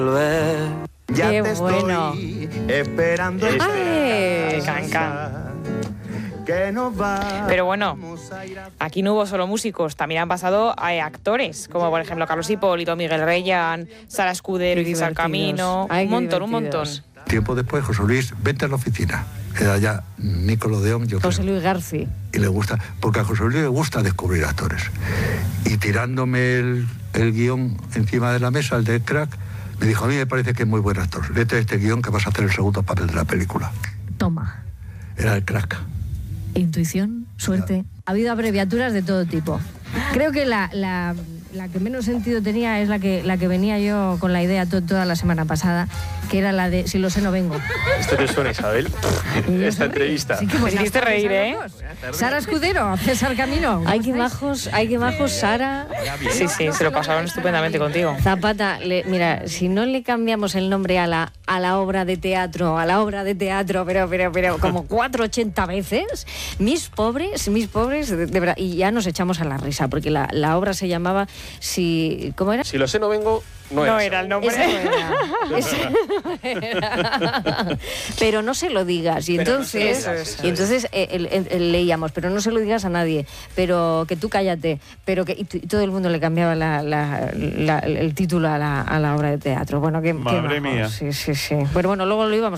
Ya Qué te bueno. estoy esperando. Canca. Que nos va. Pero bueno, aquí no hubo solo músicos, también han pasado actores, como por ejemplo Carlos Hipólito, Miguel Reyan, Sara Escudero y César Divertidos. Camino. Ay, Un qué montón, un montón. divertidos. Tiempo después, José Luis, vente a la oficina. Era ya Nickelodeon, yo José creo. Luis García. Y le gusta, porque a José Luis le gusta descubrir actores. Y tirándome el guión encima de la mesa, el de Crack, me dijo, a mí me parece que es muy buen actor. Léete este guión que vas a hacer el segundo papel de la película. Toma. Era el Crack. Intuición, suerte. Ha habido abreviaturas de todo tipo. Creo que la que menos sentido tenía es la que venía yo con la idea toda la semana pasada, que era la de si lo sé no vengo. ¿Esto te suena, Isabel? Esta entrevista. Sí que Me hiciste reír, ¿eh? Sara Escudero, César Camino. Ay, qué majos, Sara. Sí, sí, se lo pasaron estupendamente contigo. Zapata, mira, si no le cambiamos el nombre a la obra de teatro, pero como 480 veces, mis pobres, de verdad, y ya nos echamos a la risa, porque la obra se llamaba ¿cómo era? Si lo sé, no vengo, no era el nombre. Esa no era. Pero no se lo digas. Y entonces, leíamos, pero no se lo digas a nadie, pero que tú cállate, pero que y todo el mundo le cambiaba el título a la obra de teatro. Bueno, Madre mía. Sí. Pero bueno, luego lo íbamos